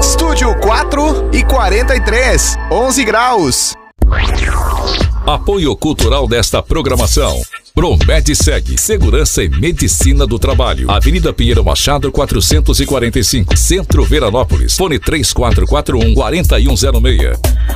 Estúdio 4 e 43, 11 graus. Apoio cultural desta programação. ProMedSeg, Segurança e Medicina do Trabalho. Avenida Pinheiro Machado, 445, Centro Veranópolis. Fone 3441-4106.